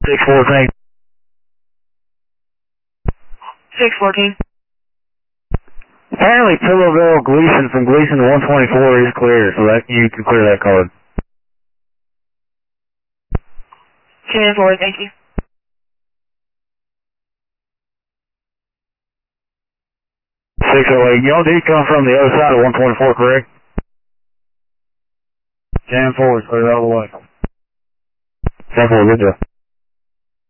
614. 614. Apparently Pillowville Gleason from Gleason to 124 is clear, so that you can clear that card. 10-4, thank you. 608. Y'all did come from the other side of 124, correct? 10-4 is clear all the way. 10-4, good job.